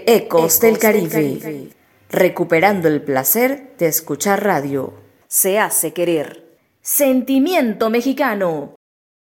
Ecos del Caribe. Recuperando el placer de escuchar radio. Se hace querer. Sentimiento mexicano.